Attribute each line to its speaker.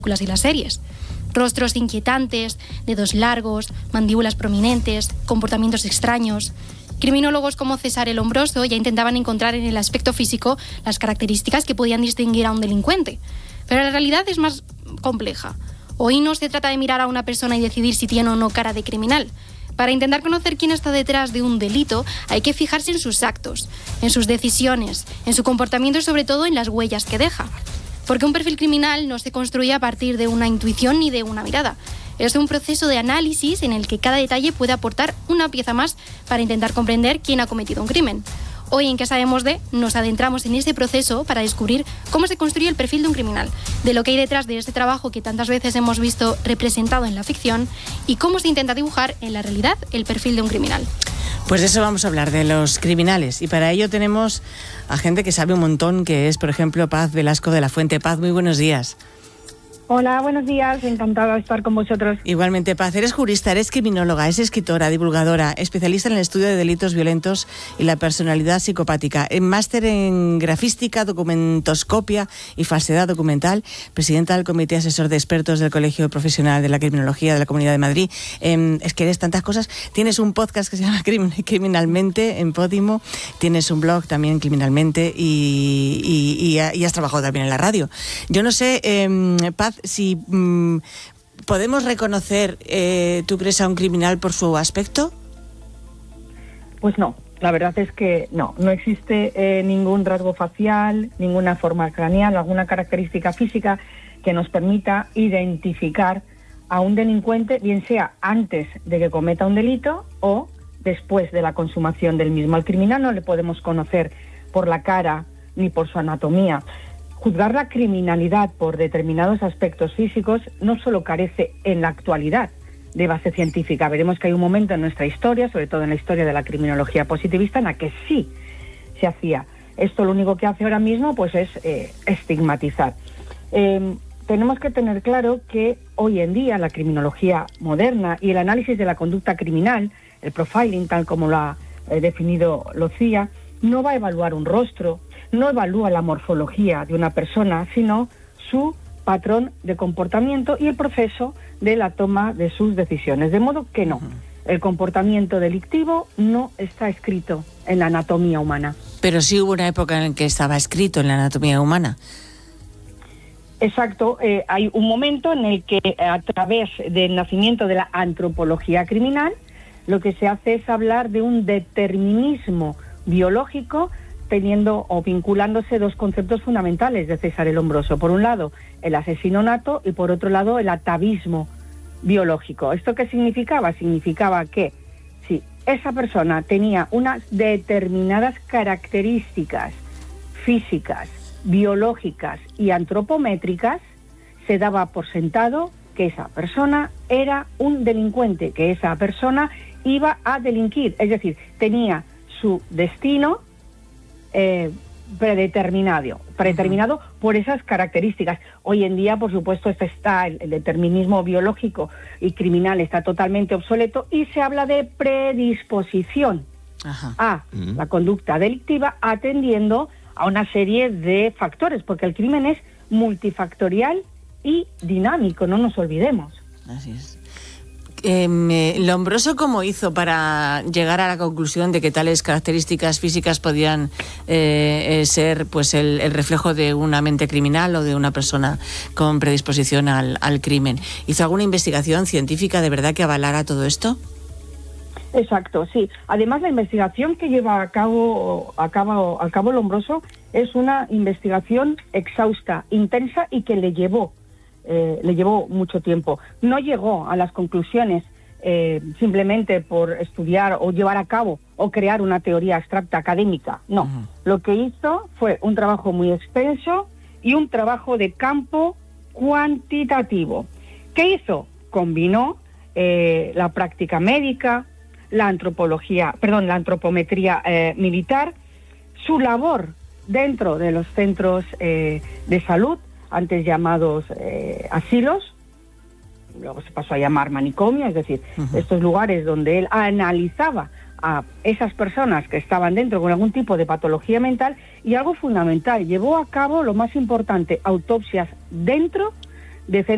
Speaker 1: y las series. Rostros inquietantes, dedos largos, mandíbulas prominentes, comportamientos extraños. Criminólogos como Cesare Lombroso ya intentaban encontrar en el aspecto físico las características que podían distinguir a un delincuente. Pero la realidad es más compleja. Hoy no se trata de mirar a una persona y decidir si tiene o no cara de criminal. Para intentar conocer quién está detrás de un delito, hay que fijarse en sus actos, en sus decisiones, en su comportamiento y sobre todo en las huellas que deja. Porque un perfil criminal no se construye a partir de una intuición ni de una mirada. Es un proceso de análisis en el que cada detalle puede aportar una pieza más para intentar comprender quién ha cometido un crimen. Hoy en ¿Qué sabemos de? Nos adentramos en ese proceso para descubrir cómo se construye el perfil de un criminal, de lo que hay detrás de este trabajo que tantas veces hemos visto representado en la ficción y cómo se intenta dibujar en la realidad el perfil de un criminal.
Speaker 2: Pues de eso vamos a hablar, de los criminales. Y para ello tenemos a gente que sabe un montón, que es, por ejemplo, Paz Velasco de la Fuente. Paz, muy buenos días.
Speaker 3: Hola, buenos días, encantada de estar con vosotros.
Speaker 2: Igualmente, Paz, eres jurista, eres criminóloga, eres escritora, divulgadora, especialista en el estudio de delitos violentos y la personalidad psicopática, máster en grafística, documentoscopia y falsedad documental, presidenta del Comité Asesor de Expertos del Colegio Profesional de la Criminología de la Comunidad de Madrid. Es que eres tantas cosas. Tienes un podcast que se llama Criminalmente en Podimo, tienes un blog también, Criminalmente, y has trabajado también en la radio. Yo no sé, Paz, si podemos reconocer, ¿tú crees a un criminal por su aspecto?
Speaker 3: Pues no, la verdad es que no existe ningún rasgo facial, ninguna forma craneal, alguna característica física que nos permita identificar a un delincuente, bien sea antes de que cometa un delito o después de la consumación del mismo. Al criminal no le podemos conocer por la cara ni por su anatomía. Juzgar la criminalidad por determinados aspectos físicos no solo carece en la actualidad de base científica. Veremos que hay un momento en nuestra historia, sobre todo en la historia de la criminología positivista, en la que sí se hacía. Esto lo único que hace ahora mismo pues es estigmatizar. Tenemos que tener claro que hoy en día la criminología moderna y el análisis de la conducta criminal, el profiling, tal como lo ha definido Lucía, no va a evaluar un rostro, no evalúa la morfología de una persona, sino su patrón de comportamiento y el proceso de la toma de sus decisiones. De modo que no, el comportamiento delictivo no está escrito en la anatomía humana.
Speaker 2: Pero sí hubo una época en la que estaba escrito en la anatomía humana.
Speaker 3: Exacto, hay un momento en el que a través del nacimiento de la antropología criminal, lo que se hace es hablar de un determinismo biológico teniendo o vinculándose dos conceptos fundamentales de Cesare Lombroso. Por un lado, el asesino nato y por otro lado, el atavismo biológico. ¿Esto qué significaba? Significaba que si esa persona tenía unas determinadas características físicas, biológicas y antropométricas, se daba por sentado que esa persona era un delincuente, que esa persona iba a delinquir. Es decir, tenía su destino predeterminado por esas características. Hoy en día, por supuesto, está el determinismo biológico y criminal está totalmente obsoleto y se habla de predisposición a la conducta delictiva atendiendo a una serie de factores, porque el crimen es multifactorial y dinámico, no nos olvidemos.
Speaker 2: Así es. Lombroso, ¿cómo hizo para llegar a la conclusión de que tales características físicas podían ser pues el reflejo de una mente criminal o de una persona con predisposición al crimen? ¿Hizo alguna investigación científica de verdad que avalara todo esto?
Speaker 3: Exacto, sí. Además, la investigación que lleva a cabo Lombroso es una investigación exhausta, intensa y que le llevó mucho tiempo. No llegó a las conclusiones simplemente por estudiar o llevar a cabo o crear una teoría abstracta académica. No, lo que hizo fue un trabajo muy extenso y un trabajo de campo cuantitativo. ¿Qué hizo? Combinó la práctica médica, la antropometría militar, su labor dentro de los centros de salud, antes llamados asilos, luego se pasó a llamar manicomio, es decir, estos lugares donde él analizaba a esas personas que estaban dentro con algún tipo de patología mental, y algo fundamental, llevó a cabo lo más importante, autopsias dentro de